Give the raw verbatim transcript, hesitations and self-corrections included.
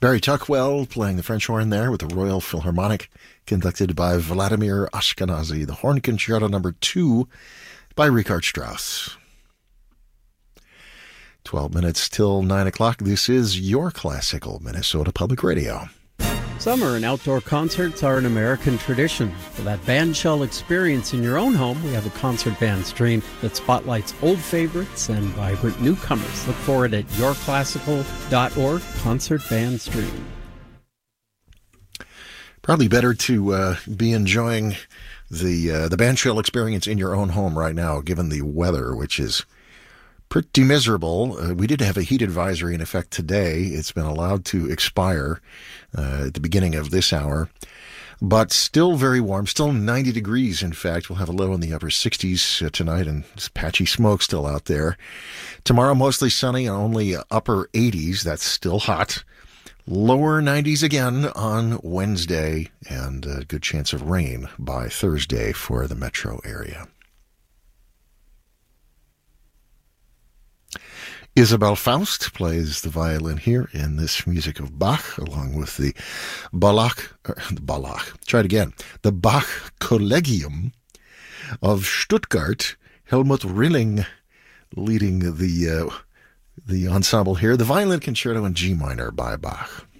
Barry Tuckwell playing the French horn there with the Royal Philharmonic, conducted by Vladimir Ashkenazy. The Horn Concerto number two by Richard Strauss. twelve minutes till nine o'clock. This is your classical Minnesota Public Radio. Summer and outdoor concerts are an American tradition. For that bandshell experience in your own home, we have a concert band stream that spotlights old favorites and vibrant newcomers. Look for it at your classical dot org, concert band stream. Probably better to uh, be enjoying the uh, the bandshell experience in your own home right now, given the weather, which is pretty miserable. Uh, we did have a heat advisory in effect today. It's been allowed to expire uh, at the beginning of this hour, but still very warm, still ninety degrees. In fact, we'll have a low in the upper sixties uh, tonight, and it's patchy smoke still out there. Tomorrow, mostly sunny, only upper eighties. That's still hot. Lower nineties again on Wednesday, and a good chance of rain by Thursday for the metro area. Isabel Faust plays the violin here in this music of Bach, along with the Balach, er, the Balach, try it again, the Bach Collegium of Stuttgart, Helmut Rilling leading the uh, the ensemble here, the violin concerto in G minor by Bach.